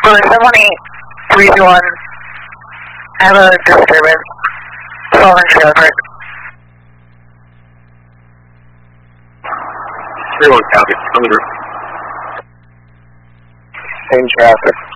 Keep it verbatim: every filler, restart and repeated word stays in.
For seven eight three two one, I have a disturbance. Fallen traffic. three one copy. On the group. Same traffic.